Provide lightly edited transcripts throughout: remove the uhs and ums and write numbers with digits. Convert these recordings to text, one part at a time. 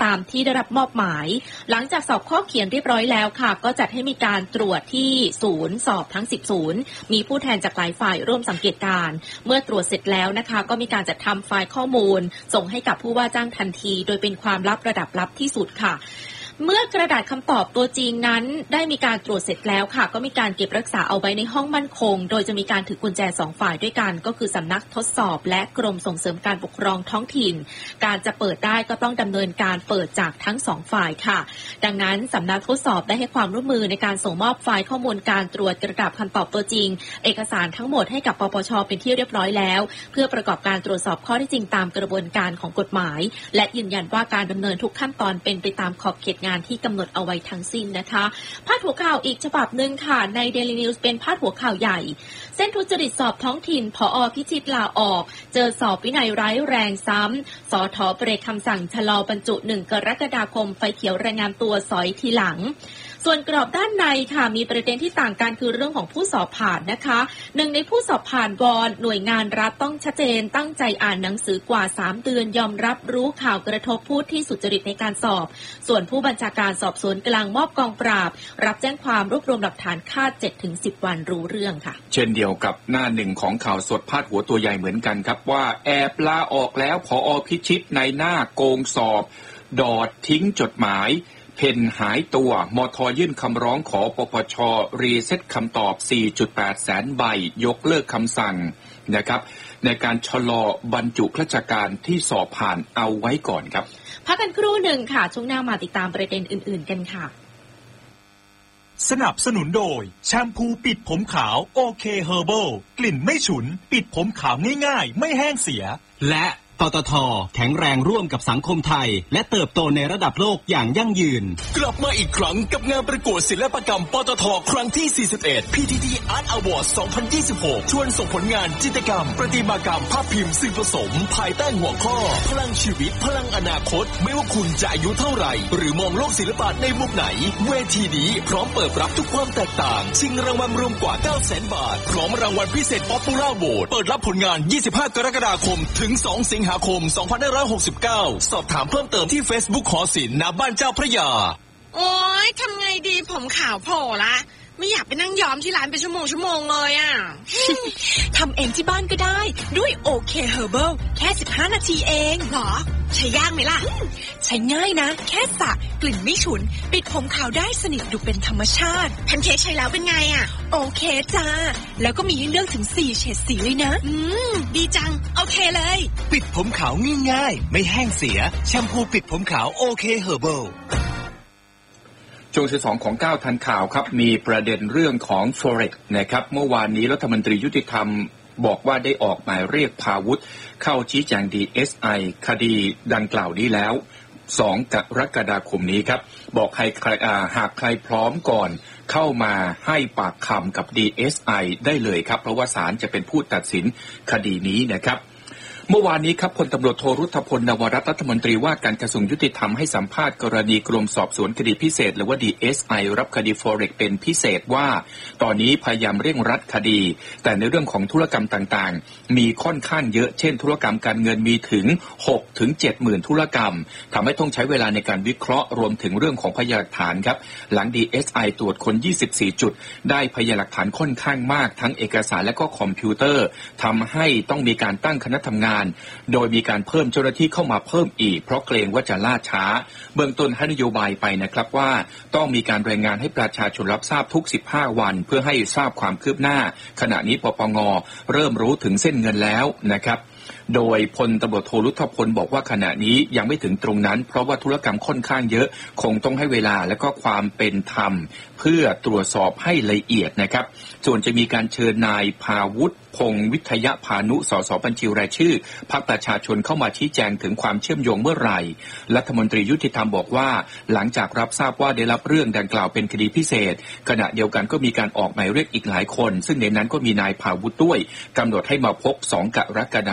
ตามที่ได้รับมอบหมายหลังจากสอบข้อเขียนเรียบร้อยแล้วค่ะก็จัดให้มีการตรวจที่ศูนย์สอบทั้ง10ศูนย์มีผู้แทนจากหลายฝ่ายร่วมสังเกตการเมื่อตรวจเสร็จแล้วนะคะก็มีการจัดทำไฟล์ข้อมูลส่งให้กับผู้ว่าจ้างทันทีโดยเป็นความลับระดับลับที่สุดค่ะเมื่อกระดาษคำตอบตัวจริงนั้นได้มีการตรวจเสร็จแล้วค่ะก็มีการเก็บรักษาเอาไว้ในห้องมั่นคงโดยจะมีการถือกุญแจ2ฝ่ายด้วยกันก็คือสำนักทดสอบและกรมส่งเสริมการปกครองท้องถิ่นการจะเปิดได้ก็ต้องดำเนินการเปิดจากทั้ง2ฝ่ายค่ะดังนั้นสำนักทดสอบได้ให้ความร่วมมือในการส่งมอบไฟล์ข้อมูลการตรวจกระดาษคำตอบตัวจริงเอกสารทั้งหมดให้กับปปช.เป็นที่เรียบร้อยแล้วเพื่อประกอบการตรวจสอบข้อเท็จจริงตามกระบวนการของกฎหมายและยืนยันว่าการดำเนินทุกขั้นตอนเป็นไปตามขอบเขตงานที่กำหนดเอาไว้ทั้งสิ้นนะคะพาดหัวข่าวอีกฉบับหนึ่งค่ะใน Daily News เป็นพาดหัวข่าวใหญ่เส้นทุจริตสอบท้องถิ่นผอ.พิชิตลาออกเจอสอบวินัยร้ายแรงซ้ำสท.เบรกคำสั่งชะลอบรรจุ1 กรกฎาคมไฟเขียวรายงานตัวสอยทีหลังส่วนกรอบด้านในค่ะมีประเด็นที่ต่างกันคือเรื่องของผู้สอบผ่านนะคะหนึ่งในผู้สอบผ่านวอนหน่วยงานรัฐต้องชัดเจนตั้งใจอ่านหนังสือกว่า3 เดือนยอมรับรู้ข่าวกระทบผู้ที่สุจริตในการสอบส่วนผู้บัญชาการสอบสวนกลางมอบกองปราบรับแจ้งความรวบรวมหลักฐานคาด 7-10 วันรู้เรื่องค่ะเช่นเดียวกับหน้าหนึ่งของข่าวสดพาดหัวตัวใหญ่เหมือนกันครับว่าแอบลาออกแล้วผอ.พิชิตในหน้าโกงสอบดอดทิ้งจดหมายเพนหายตัวมท.ยื่นคำร้องขอปปช.รีเซ็ตคำตอบ 4.8 แสนใบยกเลิกคำสั่งนะครับในการชะลอบรรจุข้าราชการที่สอบผ่านเอาไว้ก่อนครับพักกันครู่หนึ่งค่ะช่วงหน้ามาติดตามประเด็นอื่นๆกันค่ะสนับสนุนโดยแชมพูปิดผมขาวโอเคเฮอร์เบิลกลิ่นไม่ฉุนปิดผมขาวง่ายๆไม่แห้งเสียและปตท.แข็งแรงร่วมกับสังคมไทยและเติบโตในระดับโลกอย่างยั่งยืนกลับมาอีกครั้งกับงานประกวดศิลปกรรมปตท.ครั้งที่ 41 PTT Art Award 2026 ชวนส่งผลงานจิตรกรรมประติมากรรมภาพพิมพ์สื่อผสมภายใต้หัวข้อพลังชีวิตพลังอนาคตไม่ว่าคุณจะอายุเท่าไหร่หรือมองโลกศิลปะในมุมไหนเวทีนี้พร้อมเปิดรับทุกความแตกต่างชิงรางวัลรวมกว่า 900,000 บาทพร้อมรางวัลพิเศษ Popular Vote เปิดรับผลงาน 25 กรกฎาคมถึง 2 สิงหาคม2569 สอบถามเพิ่มเติมที่ Facebook หอศิลป์ณบ้านเจ้าพระยาโอ๊ยทำไงดีผมขาวโผล่ละไม่อยากไปนั่งย้อมที่ร้านเป็นชั่วโมงเลยอ่ะทำเองที่บ้านก็ได้ด้วยโอเคเฮอร์เบิลแค่15 นาทีเองหรอใช้ยากไหมล่ะใช้ง่ายนะแค่สระกลิ่นไม่ฉุนปิดผมขาวได้สนิทดูเป็นธรรมชาติแพนเค้กใช้แล้วเป็นไงอ่ะโอเคจ้าแล้วก็มีให้เลือกถึง4 เฉดสีเลยนะดีจังโอเคเลยปิดผมขาวง่ายๆไม่แห้งเสียแชมพูปิดผมขาวโอเคเฮอร์เบิลช่วงที่2ของ9ทันข่าวครับมีประเด็นเรื่องของ Forex นะครับเมื่อวานนี้รัฐมนตรียุติธรรมบอกว่าได้ออกหมายเรียกพาวุฒิเข้าชี้แจง DSI คดีดังกล่าวนี้แล้ว2 กรกฎาคมนี้ครับบอกหากใครพร้อมก่อนเข้ามาให้ปากคำกับ DSI ได้เลยครับเพราะว่าศาลจะเป็นผู้ตัดสินคดีนี้นะครับเมื่อวานนี้ครับพลตำรวจโทรุทธพลนวรัตน์รัฐมนตรีว่าการกระทรวงยุติธรรมให้สัมภาษณ์กรณีกรมสอบสวนคดีพิเศษหรือว่า DSI รับคดี Forex เป็นพิเศษว่าตอนนี้พยายามเร่งรัดคดีแต่ในเรื่องของธุรกรรมต่างๆมีค่อนข้างเยอะเช่นธุรกรรมการเงินมีถึง 6-7 หมื่นธุรกรรมทำให้ต้องใช้เวลาในการวิเคราะห์รวมถึงเรื่องของพยานหลักฐานครับหลัง DSI ตรวจค้น24 จุดได้พยานหลักฐานค่อนข้างมากทั้งเอกสารและก็คอมพิวเตอร์ทำให้ต้องมีการตั้งคณะทำงานโดยมีการเพิ่มเจ้าหน้าที่เข้ามาเพิ่มอีกเพราะเกรงว่าจะล่าช้าเบื้องต้นให้นโยบายไปนะครับว่าต้องมีการรายงานให้ประชาชนรับทราบทุก15 วันเพื่อให้ทราบความคืบหน้าขณะนี้ปปง.เริ่มรู้ถึงเส้นเงินแล้วนะครับโดยพลตำรวจโทรุทธพลบอกว่าขณะนี้ยังไม่ถึงตรงนั้นเพราะว่าธุรกรรมค่อนข้างเยอะคงต้องให้เวลาและก็ความเป็นธรรมเพื่อตรวจสอบให้ละเอียดนะครับส่วนจะมีการเชิญนายภาวุฒิพงษ์วิทยพานุสสบัญชีรายชื่อพรรคประชาชนเข้ามาชี้แจงถึงความเชื่อมโยงเมื่อไหร่รัฐมนตรียุติธรรมบอกว่าหลังจากรับทราบว่าได้รับเรื่องดังกล่าวเป็นคดีพิเศษขณะเดียวกันก็มีการออกหมายเรียกอีกหลายคนซึ่งในนั้นก็มีนายภาวุฒิด้วยกำหนดให้มาพบ2 กรกฎาคมนี้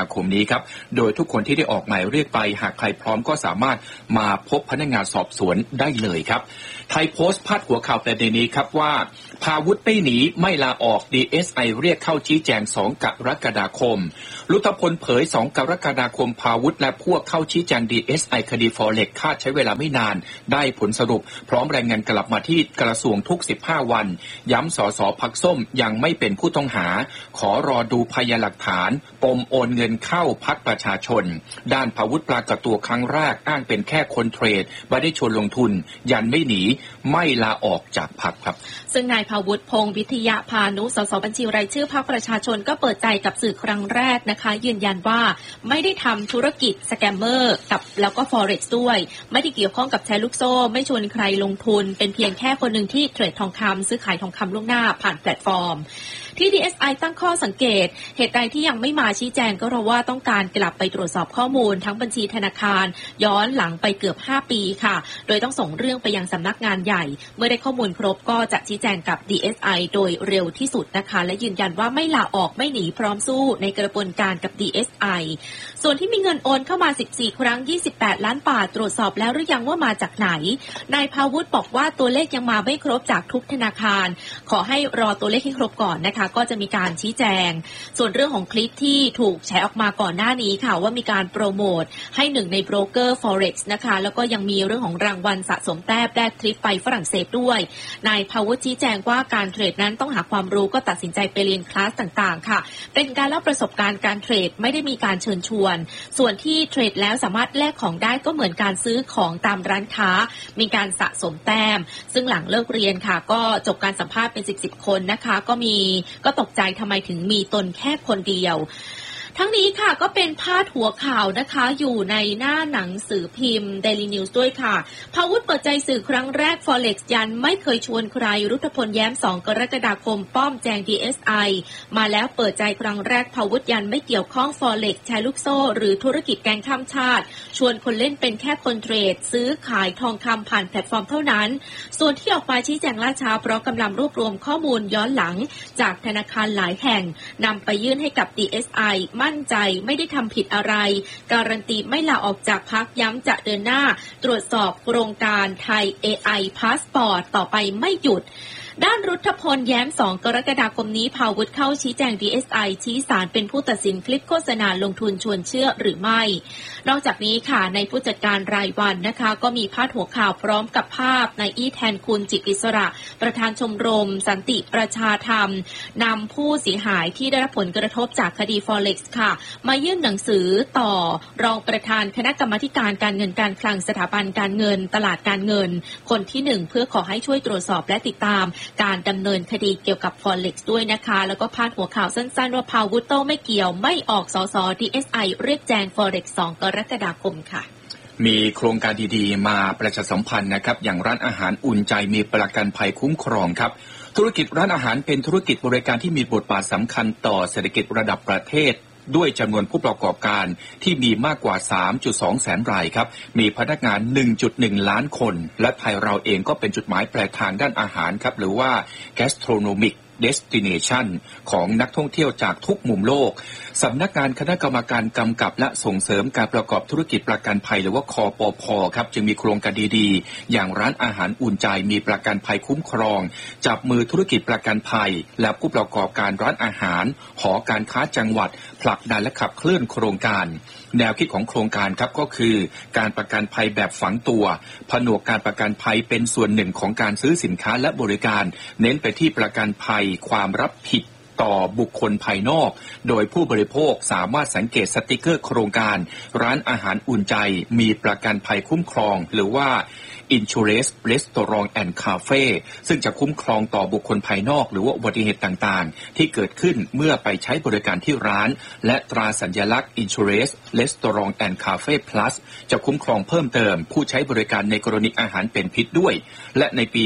ครับโดยทุกคนที่ได้ออกหมายเรียกไปหากใครพร้อมก็สามารถมาพบพนักงานสอบสวนได้เลยครับไทยโพสต์พาดหัวข่าวประเด็นนี้ครับว่าพาวุฒิไม่หนีไม่ลาออก DSI เรียกเข้าชี้แจง2 กรกฎาคมลุทพลเผย2 กรกฎาคมพาวุฒิและพวกเข้าชี้แจง DSI คดี Forex คาดใช้เวลาไม่นานได้ผลสรุปพร้อมรายงานกลับมาที่กระทรวงทุก15 วันย้ำสสพรรคส้มยังไม่เป็นผู้ต้องหาขอรอดูพยานหลักฐานปมโอนเงินเข้าพรรคประชาชนด้านพาวุฒิปรากฏตัวครั้งแรกอ้างเป็นแค่คนเทรดไม่ได้ชวนลงทุนยันไม่หนีไม่ลาออกจากพรรคครับซึ่งนายพาวุฒิพงษ์วิทยาพานุสสบัญชีรายชื่อพรรคประชาชนก็เปิดใจกับสื่อครั้งแรกนะคะยืนยันว่าไม่ได้ทำธุรกิจสแกมเมอร์กับแล้วก็ Forex ด้วยไม่ได้เกี่ยวข้องกับแชร์ลูกโซ่ไม่ชวนใครลงทุนเป็นเพียงแค่คนหนึ่งที่เทรดทองคำซื้อขายทองคำล่วงหน้าผ่านแพลตฟอร์มที่ DSI ตั้งข้อสังเกตเหตุใดที่ยังไม่มาชี้แจงก็เพราะว่าต้องการกลับไปตรวจสอบข้อมูลทั้งบัญชีธนาคารย้อนหลังไปเกือบ5 ปีค่ะโดยต้องส่งเรื่องไปยังสำนักงานใหญ่เมื่อได้ข้อมูลครบก็จะชี้แจงกับ DSI โดยเร็วที่สุดนะคะและยืนยันว่าไม่ลาออกไม่หนีพร้อมสู้ในกระบวนการกับ DSI ส่วนที่มีเงินโอนเข้ามา14 ครั้ง28 ล้านบาทตรวจสอบแล้วหรือยังว่ามาจากไหนนายพาวุฒิบอกว่าตัวเลขยังมาไม่ครบจากทุกธนาคารขอให้รอตัวเลขให้ครบก่อนนะคะก็จะมีการชี้แจงส่วนเรื่องของคลิปที่ถูกแชร์ออกมาก่อนหน้านี้ค่ะว่ามีการโปรโมทให้หนึ่งในโบรกเกอร์ Forex นะคะแล้วก็ยังมีเรื่องของรางวัลสะสมแต้มแลกทริปไปฝรั่งเศสด้วยนายพาวุฒิชี้แจงว่าการเทรดนั้นต้องหาความรู้ก็ตัดสินใจไปเรียนคลาสต่างๆค่ะเป็นการเล่าประสบการณ์การเทรดไม่ได้มีการเชิญชวนส่วนที่เทรดแล้วสามารถแลกของได้ก็เหมือนการซื้อของตามร้านค้ามีการสะสมแต้มซึ่งหลังเลิกเรียนค่ะก็จบการสัมภาษณ์เป็น10 คนนะคะก็ตกใจทำไมถึงมีตนแค่คนเดียวทั้งนี้ค่ะก็เป็นพาดหัวข่าวนะคะอยู่ในหน้าหนังสือพิมพ์ Daily News ด้วยค่ะพาวุฒิเปิดใจสื่อครั้งแรก Forex ยันไม่เคยชวนใครรุทพลแย้ม2 กรกฎาคมป้อมแจง DSI มาแล้วเปิดใจครั้งแรกพาวุฒิยันไม่เกี่ยวข้อง Forex แชร์ลูกโซ่หรือธุรกิจแกงข้ามชาติชวนคนเล่นเป็นแค่คนเทรดซื้อขายทองคำผ่านแพลตฟอร์มเท่านั้นส่วนที่ออกมาชี้แจงล่าช้าเพราะกำลังรวบรวมข้อมูลย้อนหลังจากธนาคารหลายแห่งนำไปยื่นให้กับ DSIมั่นใจไม่ได้ทำผิดอะไรการันตีไม่ลาออกจากพรรคย้ำจะเดินหน้าตรวจสอบโครงการไทย AI Passport ต่อไปไม่หยุดด้านรุทพลแย้ม2 กรกฎาคมนี้พาวุฒิเข้าชี้แจง DSI ชี้ศาลเป็นผู้ตัดสินคลิปโฆษณาลงทุนชวนเชื่อหรือไม่นอกจากนี้ค่ะในผู้จัดการรายวันนะคะก็มีพาดหัวข่าวพร้อมกับภาพนายอี้แทนคุณจิตอิสระประธานชมรมสันติประชาธรรมนำผู้เสียหายที่ได้รับผลกระทบจากคดี Forex ค่ะมายื่นหนังสือต่อรองประธานคณะกรรมาธิการการเงินการคลังสถาบันการเงินตลาดการเงินคนที่1เพื่อขอให้ช่วยตรวจสอบและติดตามการดำเนินคดีเกี่ยวกับ Forex ด้วยนะคะแล้วก็พาดหัวข่าวสั้นๆว่าพาวุฒิโต้ไม่เกี่ยวไม่ออกสส DSI เรียกแจง Forex 2 กรกฎาคมค่ะมีโครงการดีๆมาประชาสัมพันธ์นะครับอย่างร้านอาหารอุ่นใจมีประกันภัยคุ้มครองครับธุรกิจร้านอาหารเป็นธุรกิจบริการที่มีบทบาทสำคัญต่อเศรษฐกิจระดับประเทศด้วยจำนวนผู้ประกอบการที่มีมากกว่า 3.2 แสนรายครับมีพนักงาน 1.1 ล้านคนและไทยเราเองก็เป็นจุดหมายปลายทางด้านอาหารครับหรือว่า gastronomic destination ของนักท่องเที่ยวจากทุกมุมโลกสำนักงานคณะกรรมการกำกับและส่งเสริมการประกอบธุรกิจประกันภัยหรือว่าคปภ.ครับจึงมีโครงการดีๆอย่างร้านอาหารอุ่นใจมีประกันภัยคุ้มครองจับมือธุรกิจประกันภัยและผู้ประกอบการร้านอาหารหอการค้าจังหวัดผลักดันและขับเคลื่อนโครงการแนวคิดของโครงการครับก็คือการประกันภัยแบบฝังตัวผนวกการประกันภัยเป็นส่วนหนึ่งของการซื้อสินค้าและบริการเน้นไปที่ประกันภัยความรับผิดต่อบุคคลภายนอกโดยผู้บริโภคสามารถสังเกตสติกเกอร์โครงการร้านอาหารอุ่นใจมีประกันภัยคุ้มครองหรือว่า Insurance Restaurant and Cafe ซึ่งจะคุ้มครองต่อบุคคลภายนอกหรือว่าอุบัติเหตุต่างๆที่เกิดขึ้นเมื่อไปใช้บริการที่ร้านและตราสัญลักษณ์ Insurance Restaurant and Cafe Plus จะคุ้มครองเพิ่มเติมผู้ใช้บริการในกรณีอาหารเป็นพิษด้วยและในปี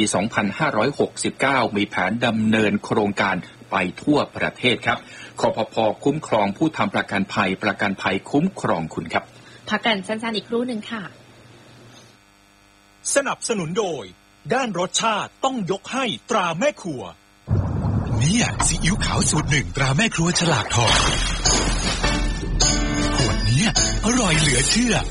2569 มีแผนดำเนินโครงการไปทั่วประเทศครับคปภ.คุ้มครองผู้ทำประกันภัยคุ้มครองคุณครับพักกันสั้นๆอีกครู่นึงค่ะสนับสนุนโดยด้านรสชาติต้องยกให้ตราแม่ครัวเนี่ยซีอิ๊วขาวสูตร 1ตราแม่ครัวฉลากทองขวดนี้อร่อยเหลือเชื่อ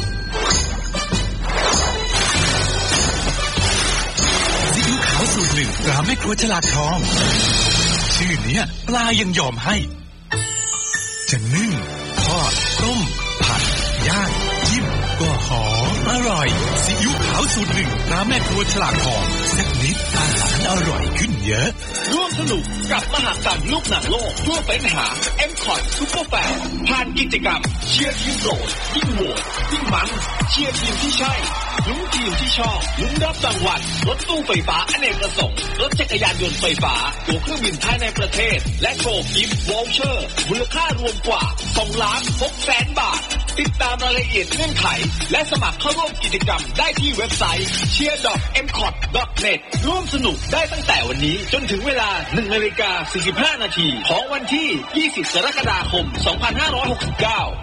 ซีอิ๊วขาวสูตรหนึ่งตราแม่ครัวฉลากทองชื่อเนี้ยปลายังยอมให้จะนึ่งทอดต้มผัดย่างจิ้มก็หอมอร่อยซีอิ๊วขาวสูตรหนึ่งตราแม่ครัวฉลากทองสักนิดอาหารอร่อยขึ้นเยอะร่วมสนุกกับมหกรรมลูกหนังโลกทั่วเป็นหา M-Cot Super Fan ผ่านกิจกรรมเชียร์ทีมโปรดยิ่งโหวตยิ่งมันเชียร์ทีมที่ใช่ลุ้นทีมที่ชอบลุ้นรับรางวัลรถตู้ไฟฟ้าอเนกประสงค์รถจักรยานยนต์ไฟฟ้าตั๋วเครื่องบินภายในประเทศและโชว์กิฟต์วอลเชอร์มูลค่ารวมกว่า2,600,000 บาทติดตามรายละเอียดเงื่อนไขและสมัครเข้าร่วมกิจกรรมได้ที่เว็บไซต์ cheer.mcot.net ร่วมสนุกได้ตั้งแต่วันนี้จนถึงเวลา 1:45 นาทีของวันที่ 20 กรกฎาคม 2569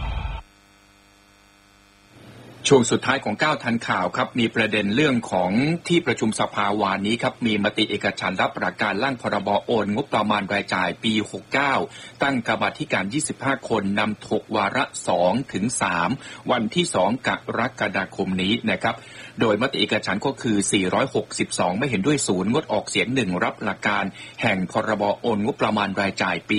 ช่วงสุดท้ายของ9ทันข่าวครับมีประเด็นเรื่องของที่ประชุมสภาวานี้ครับมีมติเอกฉันท์รับหลักการร่างพรบโอนงบประมาณรายจ่ายปี69ตั้งกรรมาธิการ25คนนำถกวาระ2ถึง3วันที่2กรกฎาคมนี้นะครับโดยมติเอกฉันท์ก็คือ462ไม่เห็นด้วย0งดออกเสียง1รับหลักการแห่งพรบโอนงบประมาณรายจ่ายปี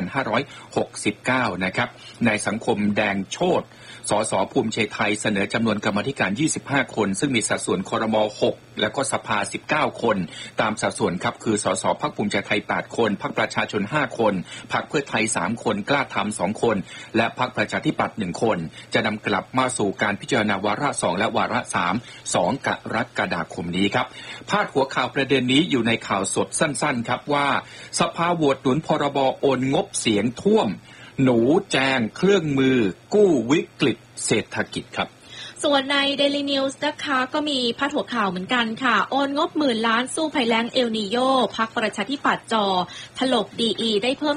2569นะครับในสังคมแดงโชติสสภูมิใจไทยเสนอจำนวนกรรมาธิการ25คนซึ่งมีสัดส่วนครม6และก็สภา19คนตามสัดส่วนครับคือสสพรรคภูมิใจไทย8คนพรรคประชาชน5คนพรรคเพื่อไทย3คนกล้าทำ2คนและพรรคประชาธิปัตย์1คนจะนำกลับมาสู่การพิจารณาวาระ2และวาระ3 2กรกฎาคมนี้ครับพาดหัวข่าวประเด็นนี้อยู่ในข่าวสดสั้นๆครับว่าสภาโหวตหนุนพรบโอนงบเสียงท่วมหนูแจงเครื่องมือกู้วิกฤตเศรษฐกิจครับส่วนใน Daily News นะคะก็มีพาดหัวข่าวเหมือนกันค่ะโอนงบ10,000 ล้านสู้ภัยแล้งเอลนีโยพรรคประชาธิปัตย์จอถลกดีได้เพิ่ม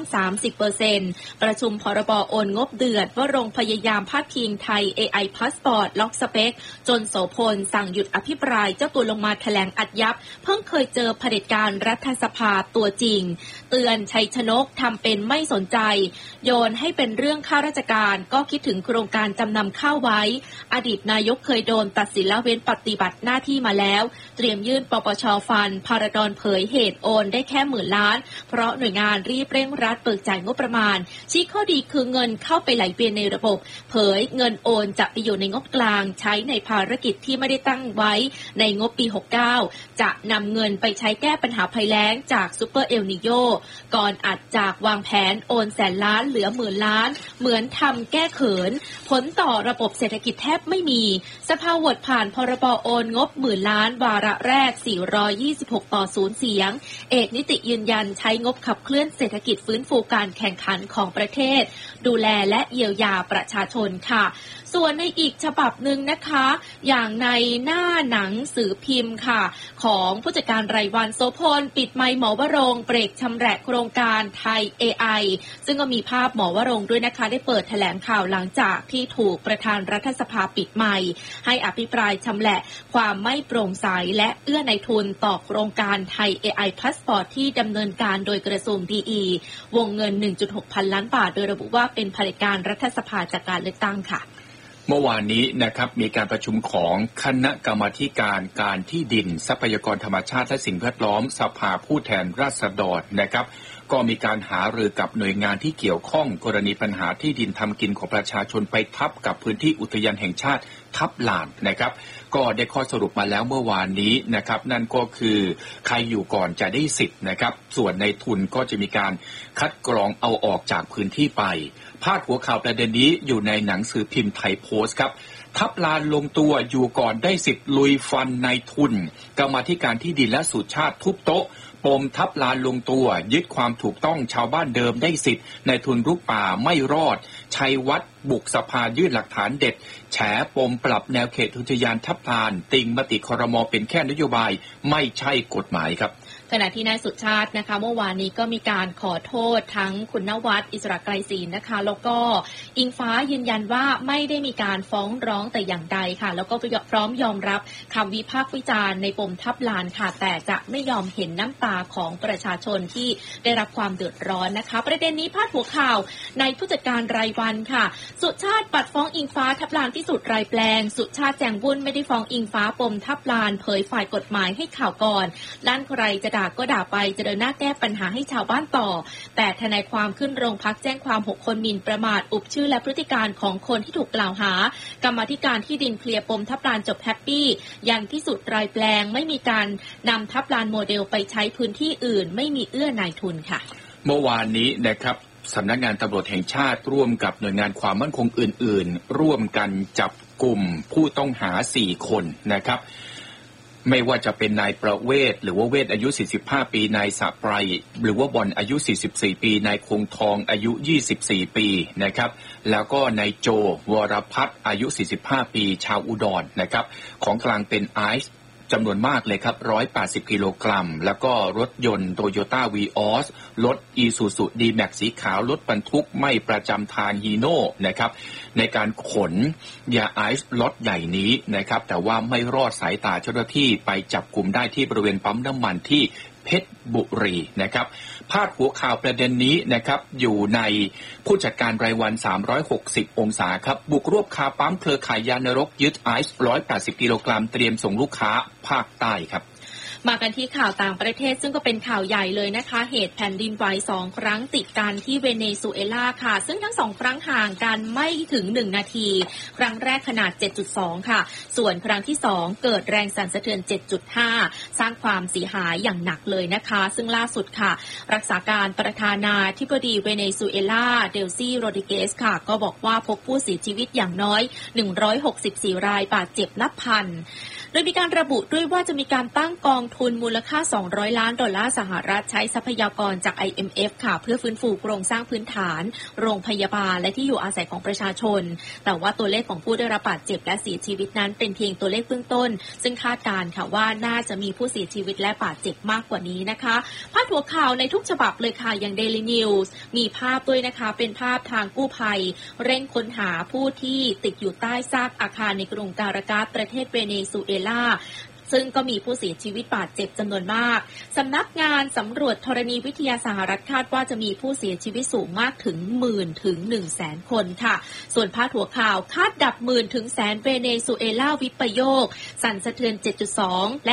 30% ประชุมพรบโอนงบเดือดว่าโรงพยายามพาดพิงไทย AI Passport ล็อกสเปคจนโสพลสั่งหยุดอภิปรายเจ้าตัวลงมาแถลงอัดยับเพิ่งเคยเจอเผด็จการรัฐสภาตัวจริงเตือนชัยชนกทำเป็นไม่สนใจโยนให้เป็นเรื่องข้าราชการก็คิดถึงโครงการจำนำข้าวไว้อดีตนายกเคยโดนตัดสินละเว้นปฏิบัติหน้าที่มาแล้วเตรียมยื่นปปช.ฟันพาราดอนเผยเหตุโอนได้แค่10,000 ล้านเพราะหน่วยงานรีบเร่งรัดเบิกจ่ายงบประมาณชี้ข้อดีคือเงินเข้าไปไหลเวียนในระบบเผยเงินโอนจะไปอยู่ในงบกลางใช้ในภารกิจที่ไม่ได้ตั้งไว้ในงบปี69จะนำเงินไปใช้แก้ปัญหาภัยแล้งจากซุปเปอร์เอลนิโยก่อนอัดจากวางแผนโอน100,000 ล้านเหลือ10,000 ล้านเหมือนทำแก้เขินผลต่อระบบเศรษฐกิจแทบไม่มีสภาโหวตผ่านพรบโอนงบ10,000 ล้านวาระแรก426ต่อ0เสียงเอกนิติยืนยันใช้งบขับเคลื่อนเศรษฐกิจฟื้นฟูการแข่งขันของประเทศดูแลและเยียวยาประชาชนค่ะส่วนในอีกฉบับหนึ่งนะคะอย่างในหน้าหนังสือพิมพ์ค่ะของผู้จัดการรายวันโสพลปิดไมค์หมอวรงค์เบรกชำแหละโครงการไทย AI ซึ่งก็มีภาพหมอวรงค์ด้วยนะคะได้เปิดแถลงข่าวหลังจากที่ถูกประธานรัฐสภาปิดไมค์ให้อภิปรายชำแหละความไม่โปร่งใสและเอื้อในทุนต่อโครงการไทย AI Passport ที่ดำเนินการโดยกระทรวงดีวงเงิน 1.6 พันล้านบาทโดยระบุว่าเป็นเผด็จการรัฐสภาจากการเลือกตั้งค่ะเมื่อวานนี้นะครับมีการประชุมของคณะกรรมาธิการการที่ดินทรัพยากรธรรมชาติและสิ่งแวดล้อมสภาผู้แทนราษฎรนะครับก็มีการหารือกับหน่วยงานที่เกี่ยวข้องกรณีปัญหาที่ดินทำกินของประชาชนไปทับกับพื้นที่อุทยานแห่งชาติทับลานนะครับก็ได้ข้อสรุปมาแล้วเมื่อวานนี้นะครับนั่นก็คือใครอยู่ก่อนจะได้สิทธิ์นะครับส่วนในทุนก็จะมีการคัดกรองเอาออกจากพื้นที่ไปพาดหัวข่าวประเด็นนี้อยู่ในหนังสือพิมพ์ไทยโพสต์ครับทับลานลงตัวอยู่ก่อนได้สิทธิ์ลุยฟันในทุนกรรมาธิการที่ดินและสุชาติทุบโต๊ะปมทับลานลงตัวยึดความถูกต้องชาวบ้านเดิมได้สิทธิ์ในทุนรุกป่าไม่รอดชัยวัฒน์บุกสภายื่นหลักฐานเด็ดแฉปมปรับแนวเขตอุทยานทับลานติงมติครม.เป็นแค่นโยบายไม่ใช่กฎหมายครับแถขณะที่นายสุชาตินะคะเมื่อวานนี้ก็มีการขอโทษทั้งคุณนวัดอิสระไกรศรีนะคะแล้วก็อิงฟ้ายืนยันว่าไม่ได้มีการฟ้องร้องแต่อย่างใดค่ะแล้วก็พร้อมยอมรับคำวิพากษ์วิจารณ์ในปมทับลานค่ะแต่จะไม่ยอมเห็นน้ำตาของประชาชนที่ได้รับความเดือดร้อนนะคะประเด็นนี้พาดหัวข่าวในผู้จัดการรายวันค่ะสุชาติปัดฟ้องอิงฟ้าทับลานพิสูจน์รายแปลงสุชาติแจงบุญไม่ได้ฟ้องอิงฟ้าปมทับลานเผยฝ่ายกฎหมายให้ข่าวก่อนด้านใครจะด่าก็ด่าไปจะเดินหน้าแก้ปัญหาให้ชาวบ้านต่อแต่ทนายความขึ้นโรงพักแจ้งความ6คนหมิ่นประมาทอุบชื่อและพฤติการของคนที่ถูกกล่าวหากรรมาธิการที่ดินเคลียร์ปมทับลานจบแฮปปี้ยันพิสูจน์รายแปลงไม่มีการนำทับลานโมเดลไปใช้พื้นที่อื่นไม่มีเอื้อนายทุนค่ะเมื่อวานนี้นะครับสำนักงานตำรวจแห่งชาติร่วมกับหน่วยงานความมั่นคงอื่นๆร่วมกันจับกลุ่มผู้ต้องหา4คนนะครับไม่ว่าจะเป็นนายประเวศหรือว่าเวศอายุ45ปีนายสะไพรหรือว่าบอลอายุ44ปีนายคงทองอายุ24ปีนะครับแล้วก็นายโจวรพัฒน์อายุ45ปีชาวอุดรนะครับของกลางเป็นไอซ์จำนวนมากเลยครับ180กิโลกรัมแล้วก็รถยนต์โตโยต้าวีออสรถอีซูซูดีแม็กสีขาวรถบรรทุกไม่ประจำทางฮีโน่นะครับในการขนยาไอซ์ล็อตใหญ่นี้นะครับแต่ว่าไม่รอดสายตาเจ้าหน้าที่ไปจับกลุ่มได้ที่บริเวณปั๊มน้ำมันที่เพชรบุรีนะครับพาดหัวข่าวประเด็นนี้นะครับอยู่ในผู้จัดการรายวัน360องศาครับบุกรวบคาปั๊มเครือข่ายยานรกยึดไอซ์180กิโลกรัมเตรียมส่งลูกค้าภาคใต้ครับมากันที่ข่าวต่างประเทศซึ่งก็เป็นข่าวใหญ่เลยนะคะเหตุแผ่นดินไหว2ครั้งติดกันที่เวเนซุเอลาค่ะซึ่งทั้ง2ครั้งห่างกันไม่ถึง1นาทีครั้งแรกขนาด 7.2 ค่ะส่วนครั้งที่2เกิดแรงสั่นสะเทือน 7.5 สร้างความเสียหายอย่างหนักเลยนะคะซึ่งล่าสุดค่ะรักษาการประธานาธิบดีเวเนซุเอลาเดลซี่โรดริเกสค่ะก็บอกว่าพบผู้เสียชีวิตอย่างน้อย164รายบาดเจ็บนับพันโดยมีการระบุด้วยว่าจะมีการตั้งกองทุนมูลค่า$200 ล้านสหรัฐใช้ทรัพยากรจาก IMF ค่ะเพื่อฟื้นฟูโครงสร้างพื้นฐานโรงพยาบาลและที่อยู่อาศัยของประชาชนแต่ว่าตัวเลขของผู้ได้รับบาดเจ็บและเสียชีวิตนั้นเป็นเพียงตัวเลขเบื้องต้นซึ่งคาดการณ์ค่ะว่าน่าจะมีผู้เสียชีวิตและบาดเจ็บมากกว่านี้นะคะพาดหัวข่าวในทุกฉบับเลยค่ะอย่าง Daily News มีภาพด้วยนะคะเป็นภาพทางกู้ภัยเร่งค้นหาผู้ที่ติดอยู่ใต้ซากอาคารในกรุงการากาสประเทศเวเนซุเอลาซึ่งก็มีผู้เสียชีวิตบาดเจ็บจำนวนมากสำนักงานสำรวจธรณีวิทยาสหรัฐคาดว่าจะมีผู้เสียชีวิตสูงมากถึง 10,000 ถึง 100,000 คนค่ะส่วนพาดหัวข่าวคาดดับ 10,000 ถึง 100,000 เวเนซุเอลาวิปโยคสั่นสะเทือน 7.2 และ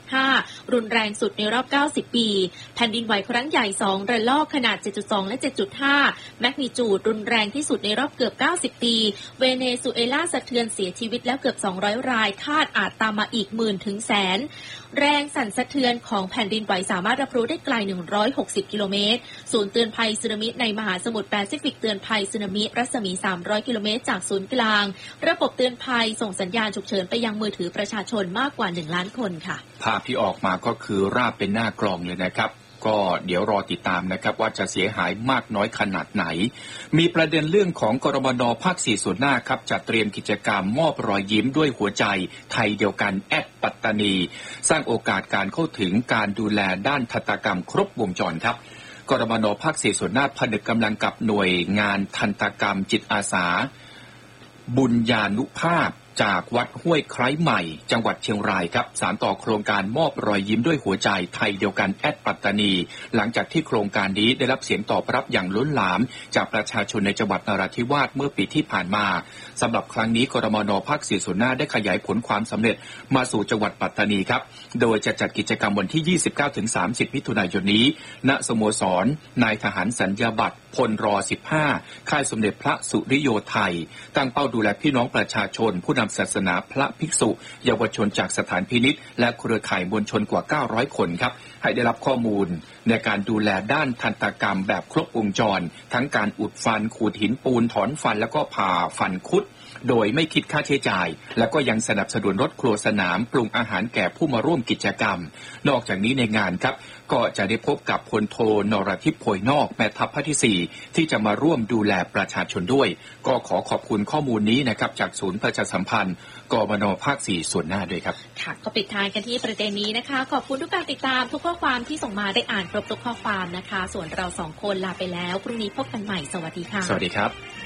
7.5 รุนแรงสุดในรอบ 90 ปีแผ่นดินไหวครั้งใหญ่2ระลอกขนาด 7.2 และ 7.5 แมกนิจูดรุนแรงที่สุดในรอบเกือบ 90 ปีเวเนซุเอลาสะเทือนเสียชีวิตแล้วเกือบ 200 รายคาดอาจตามมาอีก 10,000 ถึงแรงสั่นสะเทือนของแผ่นดินไหวสามารถรับรู้ได้ไกล160กิโลเมตรศูนย์เตือนภัยสึนามิในมหาสมุทรแปซิฟิกเตือนภัยสึนามิรัศมี300กิโลเมตรจากศูนย์กลางระบบเตือนภัยส่งสัญญาณฉุกเฉินไปยังมือถือประชาชนมากกว่า1ล้านคนค่ะภาพที่ออกมาก็คือราบเป็นหน้ากลองเลยนะครับก็เดี๋ยวรอติดตามนะครับว่าจะเสียหายมากน้อยขนาดไหนมีประเด็นเรื่องของกรมน.ภาค4ส่วนหน้าครับจัดเตรียมกิจกรรมมอบรอยยิ้มด้วยหัวใจไทยเดียวกันปัตตานีสร้างโอกาสการเข้าถึงการดูแลด้านทันตกรรมครบวงจรครับกรมน.ภาค4ส่วนหน้าผนึกกำลังกับหน่วยงานทันตกรรมจิตอาสาบุญญานุภาพจากวัดห้วยไคร้ใหม่จังหวัดเชียงรายครับสานต่อโครงการมอบรอยยิ้มด้วยหัวใจไทยเดียวกันปัตตานีหลังจากที่โครงการนี้ได้รับเสียงตอบรับอย่างล้นหลามจากประชาชนในจังหวัดนราธิวาสเมื่อปีที่ผ่านมาสำหรับครั้งนี้กรมน.ภาค4ส่วนหน้าได้ขยายผลความสำเร็จมาสู่จังหวัดปัตตานีครับโดยจะจัดกิจกรรมวันที่ 29-30 มิถุนายนนี้ณสโมสรนายทหารสัญญาบัตรพลร15ค่ายสมเด็จพระสุริโยไทยตั้งเป้าดูแลพี่น้องประชาชนผู้นำศาสนาพระภิกษุเยาวชนจากสถานพินิจและเครือข่ายมวลชนกว่า900คนครับให้ได้รับข้อมูลในการดูแลด้านทันตกรรมแบบครบวงจรทั้งการอุดฟันขูดหินปูนถอนฟันแล้วก็ผ่าฟันคุดโดยไม่คิดค่าใช้จ่ายและก็ยังสนับสนุนรถครัวสนามปรุงอาหารแก่ผู้มาร่วมกิจกรรมนอกจากนี้ในงานครับก็จะได้พบกับพลโทนรทิพย์โพยนอกแม่ทัพภาคที่4ที่จะมาร่วมดูแลประชาชนด้วยก็ขอขอบคุณข้อมูลนี้นะครับจากศูนย์ประชาสัมพันธ์กมน.ภาค4ส่วนหน้าด้วยครับค่ะก็ปิดท้ายกันที่ประเด็นนี้นะคะขอบคุณทุกการติดตามทุกข้อความที่ส่งมาได้อ่านครบทุกข้อความนะคะส่วนเรา2คนลาไปแล้วพรุ่งนี้พบกันใหม่สวัสดีค่ะสวัสดีครับ